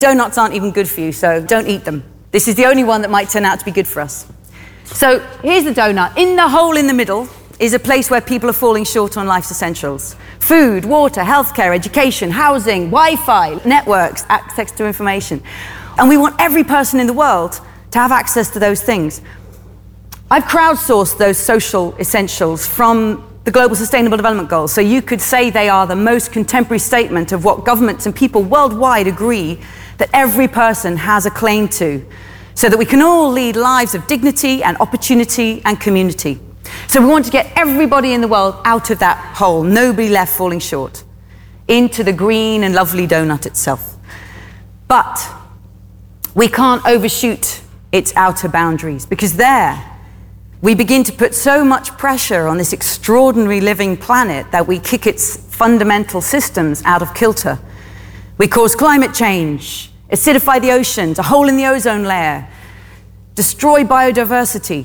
Donuts aren't even good for you, so don't eat them. This is the only one that might turn out to be good for us. So here's the donut. In the hole in the middle is a place where people are falling short on life's essentials. Food, water, healthcare, education, housing, Wi-Fi, networks, access to information. And we want every person in the world to have access to those things. I've crowdsourced those social essentials from the Global Sustainable Development Goals. So you could say they are the most contemporary statement of what governments and people worldwide agree that every person has a claim to, so that we can all lead lives of dignity and opportunity and community. So we want to get everybody in the world out of that hole, nobody left falling short, into the green and lovely donut itself. But we can't overshoot its outer boundaries, because there we begin to put so much pressure on this extraordinary living planet that we kick its fundamental systems out of kilter. We cause climate change, acidify the oceans, a hole in the ozone layer, destroy biodiversity.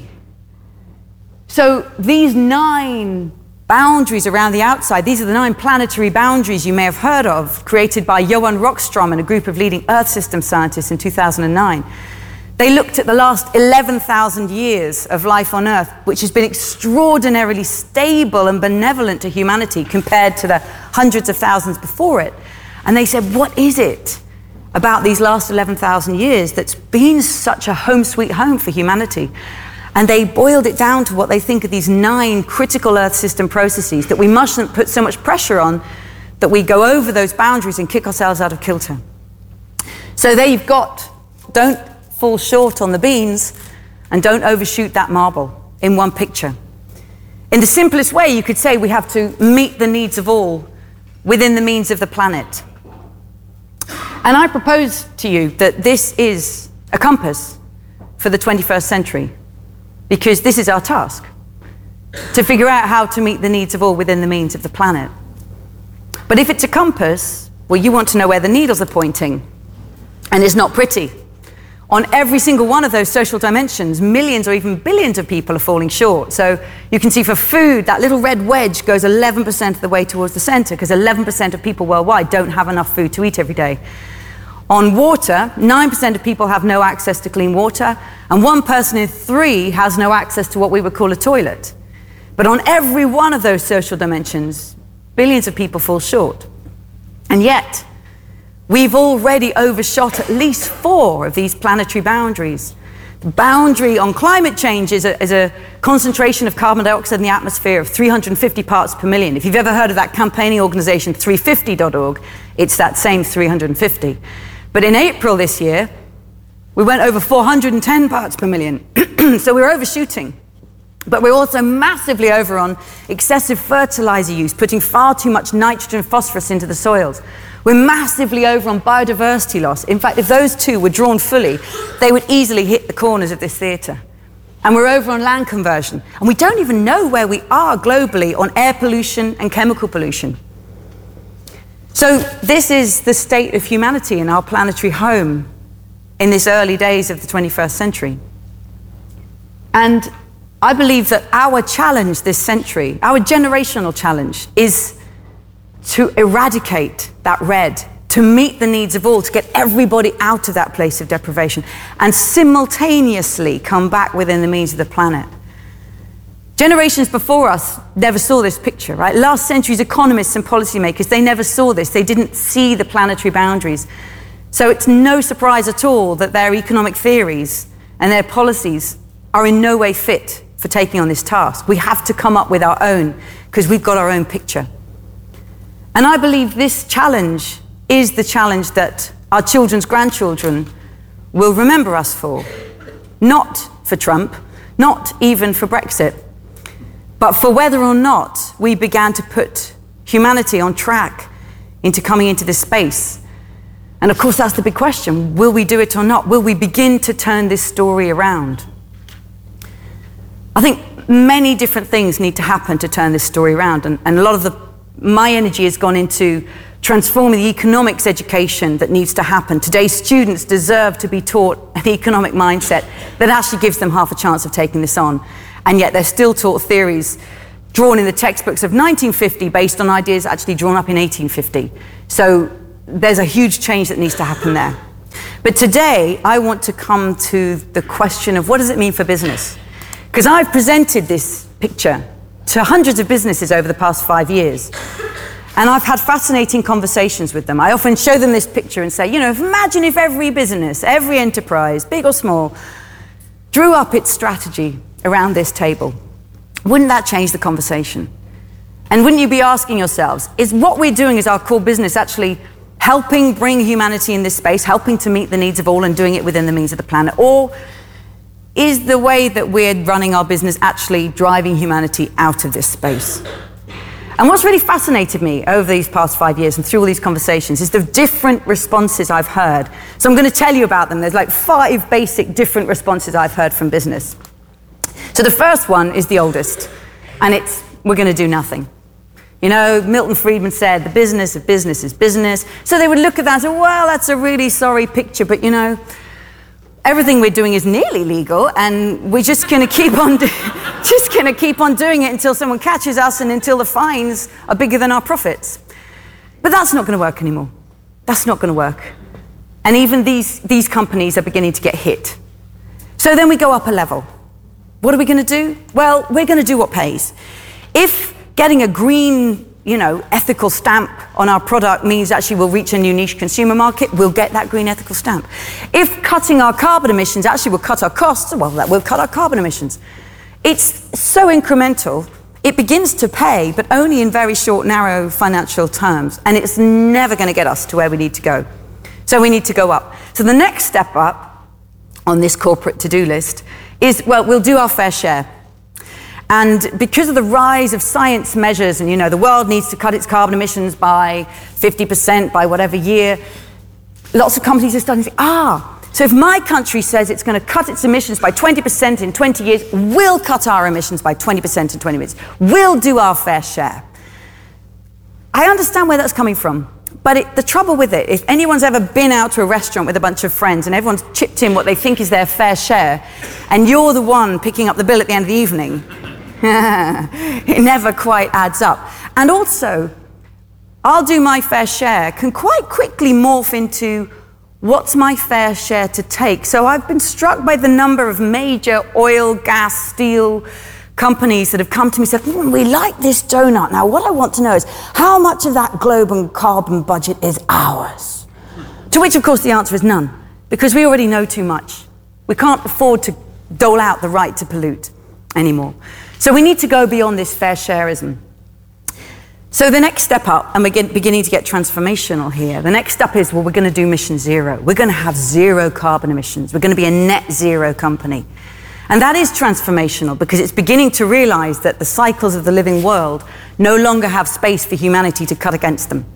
So these 9 boundaries around the outside, these are the 9 planetary boundaries you may have heard of, created by Johan Rockström and a group of leading Earth system scientists in 2009. They looked at the last 11,000 years of life on Earth, which has been extraordinarily stable and benevolent to humanity compared to the hundreds of thousands before it. And they said, what is it about these last 11,000 years that's been such a home sweet home for humanity? And they boiled it down to what they think are these 9 critical Earth system processes that we mustn't put so much pressure on that we go over those boundaries and kick ourselves out of kilter. So there you've got, don't fall short on the beans and don't overshoot that marble in one picture. In the simplest way, you could say we have to meet the needs of all within the means of the planet. And I propose to you that this is a compass for the 21st century, because this is our task, to figure out how to meet the needs of all within the means of the planet. But if it's a compass, well, you want to know where the needles are pointing, and it's not pretty. On every single one of those social dimensions, millions or even billions of people are falling short. So you can see for food, that little red wedge goes 11% of the way towards the center, because 11% of people worldwide don't have enough food to eat every day. On water, 9% of people have no access to clean water, and 1 person in 3 has no access to what we would call a toilet. But on every one of those social dimensions, billions of people fall short. And yet, we've already overshot at least 4 of these planetary boundaries. The boundary on climate change is a concentration of carbon dioxide in the atmosphere of 350 parts per million. If you've ever heard of that campaigning organization, 350.org, it's that same 350. But in April this year, we went over 410 parts per million. So we're overshooting. But we're also massively over on excessive fertilizer use, putting far too much nitrogen and phosphorus into the soils. We're massively over on biodiversity loss. In fact, if those 2 were drawn fully, they would easily hit the corners of this theatre. And we're over on land conversion. And we don't even know where we are globally on air pollution and chemical pollution. So this is the state of humanity in our planetary home in this early days of the 21st century. And I believe that our challenge this century, our generational challenge, is to eradicate that red, to meet the needs of all, to get everybody out of that place of deprivation, and simultaneously come back within the means of the planet. Generations before us never saw this picture, right? Last century's economists and policymakers, they never saw this. They didn't see the planetary boundaries. So it's no surprise at all that their economic theories and their policies are in no way fit for taking on this task. We have to come up with our own, because we've got our own picture. And I believe this challenge is the challenge that our children's grandchildren will remember us for. Not for Trump, not even for Brexit, but for whether or not we began to put humanity on track into coming into this space. And of course, that's the big question. Will we do it or not? Will we begin to turn this story around? I think many different things need to happen to turn this story around. And a lot of my energy has gone into transforming the economics education that needs to happen. Today's students deserve to be taught an economic mindset that actually gives them half a chance of taking this on. And yet they're still taught theories drawn in the textbooks of 1950 based on ideas actually drawn up in 1850. So there's a huge change that needs to happen there. But today, I want to come to the question of what does it mean for business? Because I've presented this picture to hundreds of businesses over the past 5 years. And I've had fascinating conversations with them. I often show them this picture and say, imagine if every business, every enterprise, big or small, drew up its strategy around this table. Wouldn't that change the conversation? And wouldn't you be asking yourselves, is what we're doing as our core business actually helping bring humanity in this space, helping to meet the needs of all and doing it within the means of the planet? Or is the way that we're running our business actually driving humanity out of this space? And what's really fascinated me over these past 5 years and through all these conversations is the different responses I've heard. So I'm going to tell you about them. There's like 5 basic different responses I've heard from business. So the first one is the oldest, and it's, we're going to do nothing. Milton Friedman said, the business of business is business. So they would look at that and say, well, that's a really sorry picture, but everything we're doing is nearly legal, and we're just going to keep on doing it until someone catches us and until the fines are bigger than our profits. But that's not going to work anymore. That's not going to work. And even these companies are beginning to get hit. So then we go up a level. What are we going to do? Well, we're going to do what pays. If getting a green, ethical stamp on our product means actually we'll reach a new niche consumer market, we'll get that green ethical stamp. If cutting our carbon emissions actually will cut our costs, well, that will cut our carbon emissions. It's so incremental, it begins to pay, but only in very short, narrow financial terms. And it's never going to get us to where we need to go. So we need to go up. So the next step up on this corporate to-do list is, well, we'll do our fair share. And because of the rise of science measures, and the world needs to cut its carbon emissions by 50% by whatever year, lots of companies are starting to say, so if my country says it's going to cut its emissions by 20% in 20 years, we'll cut our emissions by 20% in 20 years. We'll do our fair share. I understand where that's coming from. But the trouble with it, if anyone's ever been out to a restaurant with a bunch of friends and everyone's chipped in what they think is their fair share, and you're the one picking up the bill at the end of the evening, it never quite adds up. And also, I'll do my fair share can quite quickly morph into what's my fair share to take. So I've been struck by the number of major oil, gas, steel companies that have come to me and said, we like this donut. Now, what I want to know is how much of that global carbon budget is ours? To which, of course, the answer is none, because we already know too much. We can't afford to dole out the right to pollute anymore. So we need to go beyond this fair shareism. So the next step up, and we're beginning to get transformational here, the next step is, well, we're going to do mission zero. We're going to have zero carbon emissions. We're going to be a net zero company. And that is transformational because it's beginning to realize that the cycles of the living world no longer have space for humanity to cut against them.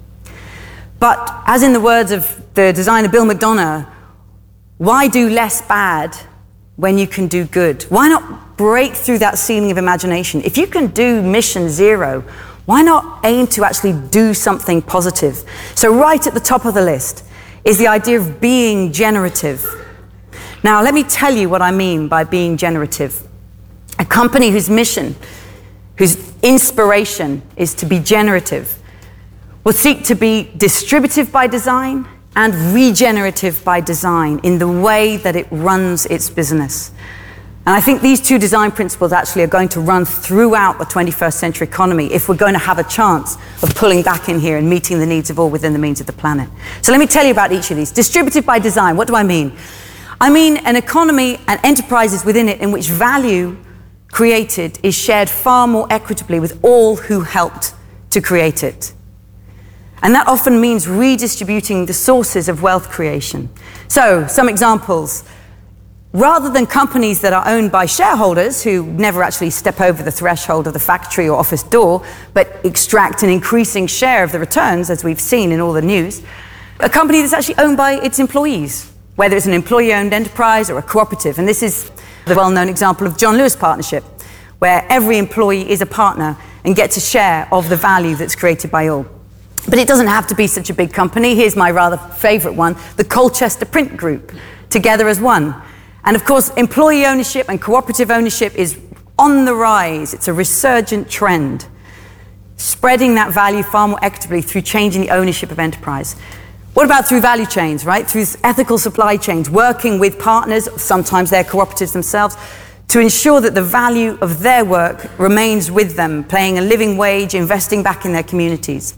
But as in the words of the designer Bill McDonough, why do less bad when you can do good? Why not break through that ceiling of imagination? If you can do mission zero, why not aim to actually do something positive? So right at the top of the list is the idea of being generative. Now, let me tell you what I mean by being generative. A company whose mission, whose inspiration is to be generative, will seek to be distributive by design and regenerative by design in the way that it runs its business. And I think these two design principles actually are going to run throughout the 21st century economy if we're going to have a chance of pulling back in here and meeting the needs of all within the means of the planet. So let me tell you about each of these. Distributive by design, what do I mean? I mean an economy and enterprises within it in which value created is shared far more equitably with all who helped to create it. And that often means redistributing the sources of wealth creation. So, some examples. Rather than companies that are owned by shareholders who never actually step over the threshold of the factory or office door, but extract an increasing share of the returns, as we've seen in all the news, a company that's actually owned by its employees, whether it's an employee-owned enterprise or a cooperative. And this is the well-known example of John Lewis Partnership, where every employee is a partner and gets a share of the value that's created by all. But it doesn't have to be such a big company. Here's my rather favorite one, the Colchester Print Group, together as one. And of course, employee ownership and cooperative ownership is on the rise. It's a resurgent trend, spreading that value far more equitably through changing the ownership of enterprise. What about through value chains, right? Through ethical supply chains, working with partners, sometimes they're cooperatives themselves, to ensure that the value of their work remains with them, paying a living wage, investing back in their communities.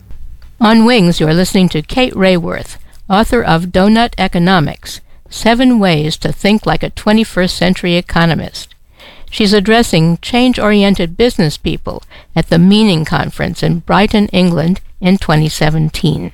On Wings, you are listening to Kate Raworth, author of Doughnut Economics, 7 Ways to Think Like a 21st Century Economist. She's addressing change-oriented business people at the Meaning Conference in Brighton, England in 2017.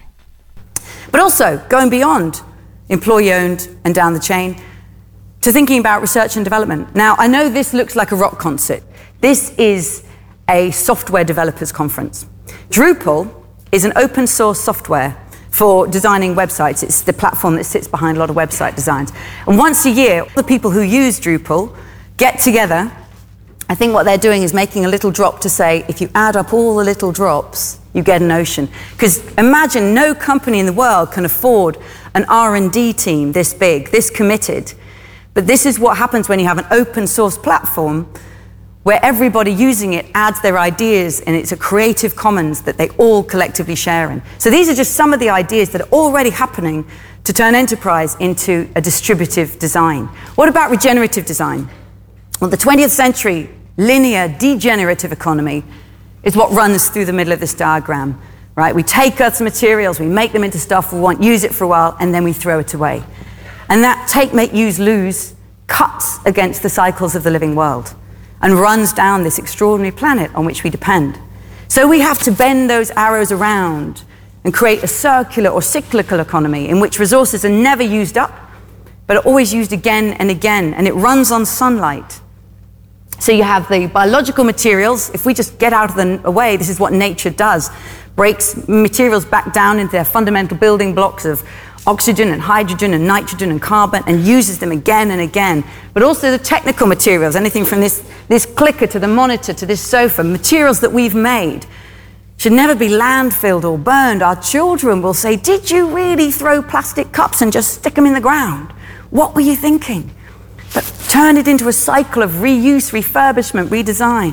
But also going beyond employee-owned and down the chain to thinking about research and development. Now, I know this looks like a rock concert. This is a software developers conference. Drupal is an open source software for designing websites. It's the platform that sits behind a lot of website designs. And once a year, the people who use Drupal get together. I think what they're doing is making a little drop to say, if you add up all the little drops, you get an ocean. Because imagine no company in the world can afford an R&D team this big, this committed. But this is what happens when you have an open source platform where everybody using it adds their ideas, and it's a creative commons that they all collectively share in. So these are just some of the ideas that are already happening to turn enterprise into a distributive design. What about regenerative design? Well, the 20th century linear degenerative economy is what runs through the middle of this diagram, right? We take Earth's materials, we make them into stuff we want, use it for a while, and then we throw it away. And that take, make, use, lose cuts against the cycles of the living world and runs down this extraordinary planet on which we depend. So we have to bend those arrows around and create a circular or cyclical economy in which resources are never used up, but are always used again and again, and it runs on sunlight. So you have the biological materials. If we just get out of the way, this is what nature does. Breaks materials back down into their fundamental building blocks of oxygen and hydrogen and nitrogen and carbon, and uses them again and again. But also the technical materials, anything from this clicker to the monitor to this sofa, materials that we've made should never be landfilled or burned. Our children will say, did you really throw plastic cups and just stick them in the ground? What were you thinking? But turn it into a cycle of reuse, refurbishment, redesign.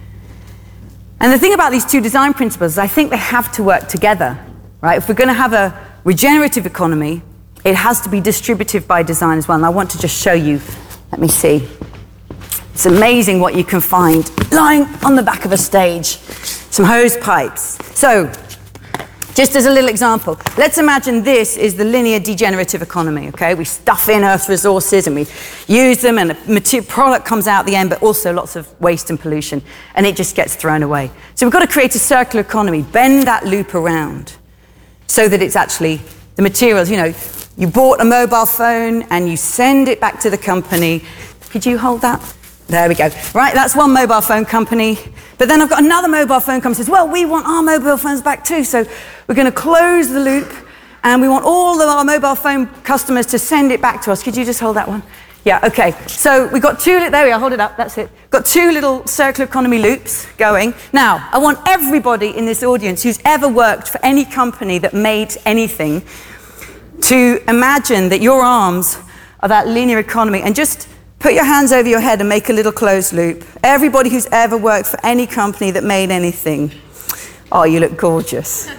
And the thing about these two design principles is I think they have to work together, right? If we're going to have a regenerative economy, it has to be distributive by design as well. And I want to just show you, let me see. It's amazing what you can find lying on the back of a stage. Some hose pipes. So, just as a little example, let's imagine this is the linear degenerative economy, okay? We stuff in Earth's resources and we use them, and a product comes out at the end, but also lots of waste and pollution, and it just gets thrown away. So we've got to create a circular economy, bend that loop around so that it's actually the materials. You know, you bought a mobile phone and you send it back to the company. Could you hold that? There we go. Right, that's one mobile phone company. But then I've got another mobile phone company that says, well, we want our mobile phones back too. So we're going to close the loop, and we want all of our mobile phone customers to send it back to us. Could you just hold that one? Yeah, okay. So we've got there we are, hold it up, that's it. Got two little circular economy loops going. Now, I want everybody in this audience who's ever worked for any company that made anything to imagine that your arms are that linear economy, and just put your hands over your head and make a little closed loop. Everybody who's ever worked for any company that made anything. Oh, you look gorgeous.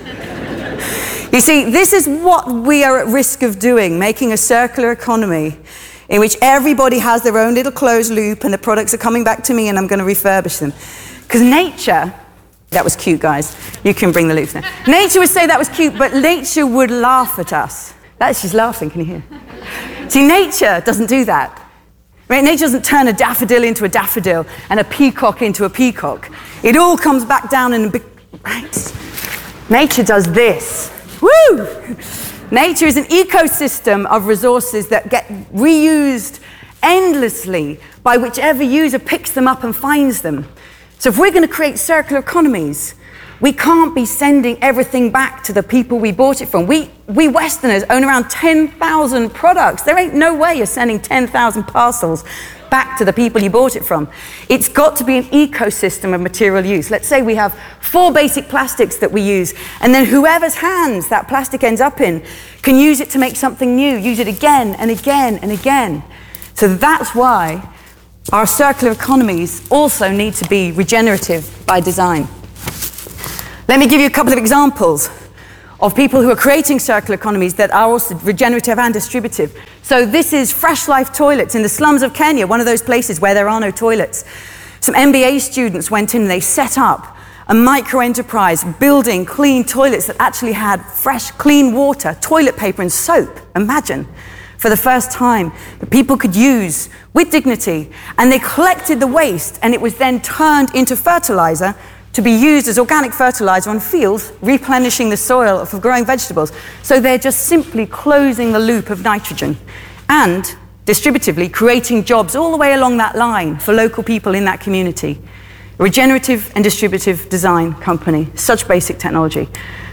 You see, this is what we are at risk of doing, making a circular economy in which everybody has their own little closed loop and the products are coming back to me and I'm going to refurbish them. Because nature, that was cute, guys. You can bring the loops now. Nature would say that was cute, but nature would laugh at us. She's laughing, can you hear? See, nature doesn't do that. Right? Nature doesn't turn a daffodil into a daffodil and a peacock into a peacock. It all comes back down in a big... Right? Nature does this. Woo! Nature is an ecosystem of resources that get reused endlessly by whichever user picks them up and finds them. So if we're going to create circular economies, we can't be sending everything back to the people we bought it from. We Westerners own around 10,000 products. There ain't no way you're sending 10,000 parcels back to the people you bought it from. It's got to be an ecosystem of material use. Let's say we have 4 basic plastics that we use, and then whoever's hands that plastic ends up in can use it to make something new, use it again and again and again. So that's why our circular economies also need to be regenerative by design. Let me give you a couple of examples of people who are creating circular economies that are also regenerative and distributive. So this is Fresh Life toilets in the slums of Kenya, one of those places where there are no toilets. Some MBA students went in and they set up a micro-enterprise building clean toilets that actually had fresh, clean water, toilet paper and soap, imagine, for the first time, that people could use with dignity. And they collected the waste and it was then turned into fertilizer to be used as organic fertilizer on fields, replenishing the soil for growing vegetables. So they're just simply closing the loop of nitrogen and distributively creating jobs all the way along that line for local people in that community. A regenerative and distributive design company, such basic technology.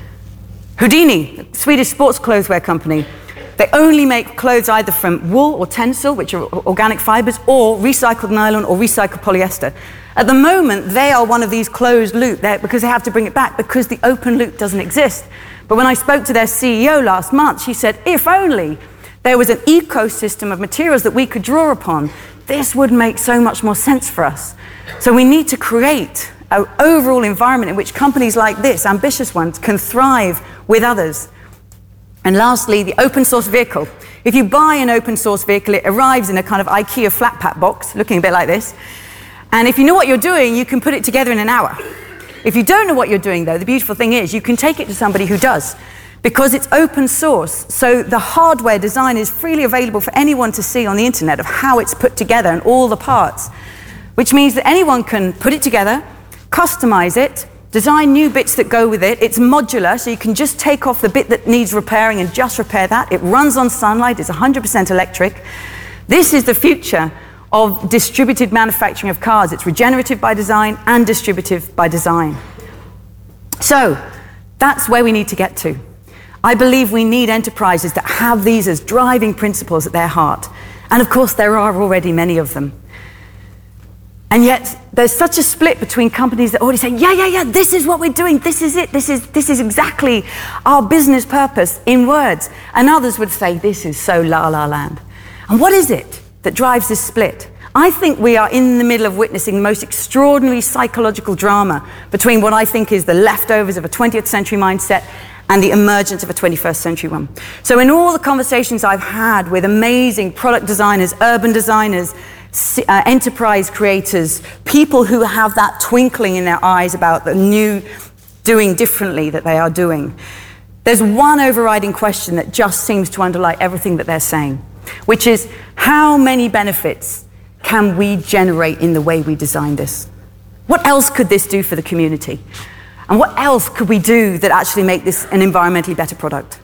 Houdini, Swedish sports clotheswear company. They only make clothes either from wool or tencel, which are organic fibers, or recycled nylon or recycled polyester. At the moment, they are one of these closed loop because they have to bring it back because the open loop doesn't exist. But when I spoke to their CEO last month, she said, if only there was an ecosystem of materials that we could draw upon, this would make so much more sense for us. So we need to create an overall environment in which companies like this, ambitious ones, can thrive with others. And lastly, the open source vehicle. If you buy an open source vehicle, it arrives in a kind of IKEA flat pack box, looking a bit like this. And if you know what you're doing, you can put it together in an hour. If you don't know what you're doing, though, the beautiful thing is you can take it to somebody who does, because it's open source. So the hardware design is freely available for anyone to see on the internet of how it's put together and all the parts, which means that anyone can put it together, customize it, design new bits that go with it. It's modular, so you can just take off the bit that needs repairing and just repair that. It runs on sunlight, it's 100% electric. This is the future of distributed manufacturing of cars. It's regenerative by design and distributive by design. So that's where we need to get to. I believe we need enterprises that have these as driving principles at their heart. And of course, there are already many of them. And yet, there's such a split between companies that already say, yeah, this is what we're doing, this is it, this is exactly our business purpose in words. And others would say, this is so la-la land. And what is it that drives this split? I think we are in the middle of witnessing the most extraordinary psychological drama between what I think is the leftovers of a 20th century mindset and the emergence of a 21st century one. So in all the conversations I've had with amazing product designers, urban designers, enterprise creators, people who have that twinkling in their eyes about the new doing differently that they are doing, there's one overriding question that just seems to underlie everything that they're saying, which is, how many benefits can we generate in the way we design this? What else could this do for the community? And what else could we do that actually make this an environmentally better product?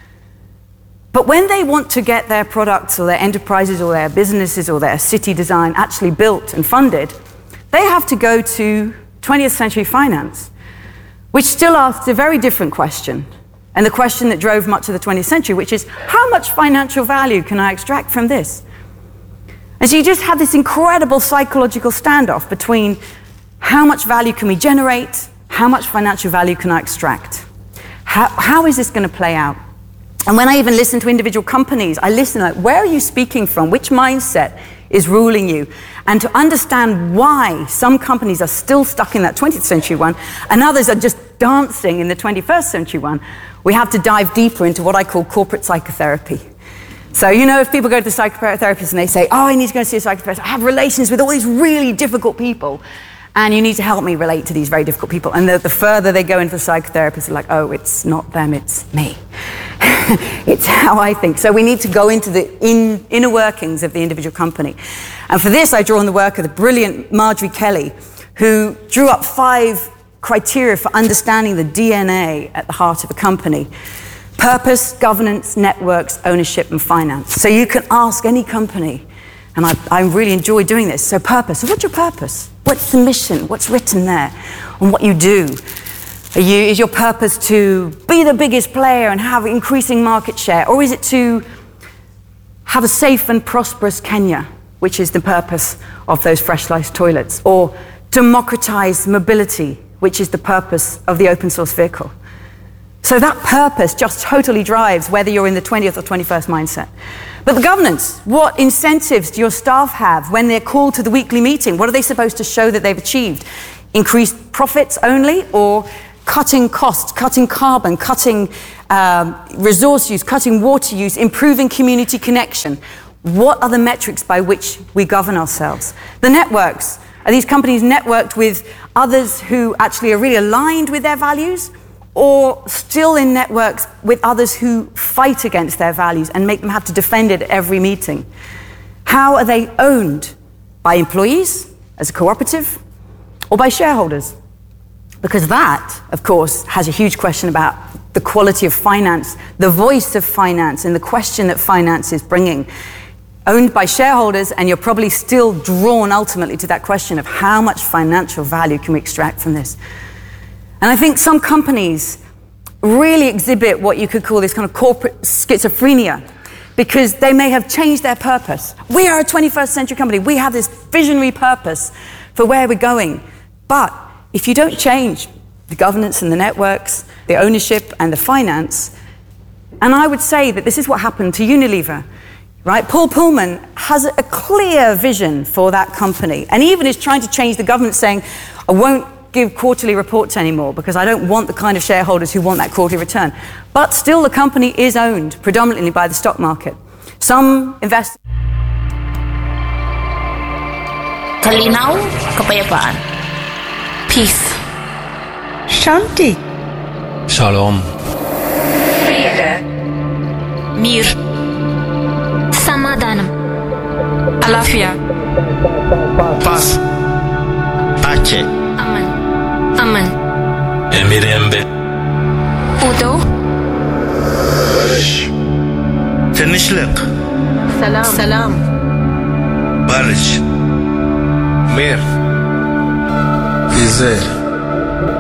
But when they want to get their products or their enterprises or their businesses or their city design actually built and funded, they have to go to 20th century finance, which still asks a very different question, and the question that drove much of the 20th century, which is, how much financial value can I extract from this? And so you just have this incredible psychological standoff between how much value can we generate, how much financial value can I extract? How is this going to play out? And when I even listen to individual companies, I listen like, where are you speaking from? Which mindset is ruling you? And to understand why some companies are still stuck in that 20th century one and others are just dancing in the 21st century one, we have to dive deeper into what I call corporate psychotherapy. So, you know, if people go to the psychotherapist and they say, oh, I need to go see a psychotherapist, I have relations with all these really difficult people, and you need to help me relate to these very difficult people. And the further they go into the psychotherapist, they're like, oh, it's not them, it's me. It's how I think. So we need to go into the inner workings of the individual company. And for this, I draw on the work of the brilliant Marjorie Kelly, who drew up 5 criteria for understanding the DNA at the heart of a company. Purpose, governance, networks, ownership, and finance. So you can ask any company, and I really enjoy doing this. So purpose. So what's your purpose? What's the mission? What's written there on what you do? Is your purpose to be the biggest player and have increasing market share? Or is it to have a safe and prosperous Kenya, which is the purpose of those Fresh Life toilets? Or democratize mobility, which is the purpose of the open source vehicle? So that purpose just totally drives whether you're in the 20th or 21st mindset. But the governance, what incentives do your staff have when they're called to the weekly meeting? What are they supposed to show that they've achieved? Increased profits only, or cutting costs, cutting carbon, cutting resource use, cutting water use, improving community connection. What are the metrics by which we govern ourselves? The networks. Are these companies networked with others who actually are really aligned with their values, or still in networks with others who fight against their values and make them have to defend it at every meeting? How are they owned? By employees, as a cooperative, or by shareholders? Because that, of course, has a huge question about the quality of finance, the voice of finance, and the question that finance is bringing. Owned by shareholders, and you're probably still drawn ultimately to that question of how much financial value can we extract from this. And I think some companies really exhibit what you could call this kind of corporate schizophrenia, because they may have changed their purpose. We are a 21st century company. We have this visionary purpose for where we're going. But if you don't change the governance and the networks, the ownership and the finance, and I would say that this is what happened to Unilever. Right? Paul Pullman has a clear vision for that company, and even is trying to change the governance, saying, I won't give quarterly reports anymore because I don't want the kind of shareholders who want that quarterly return. But still the company is owned predominantly by the stock market. Some investors... Kalinaw, kapayapaan. Peace. Shanti. Shalom. Mir. Samadanam. Alafia. Paz. Pace. Aman. Emirembe. Udo. Tinchlik. Salam. Barış. Mir. Güzel.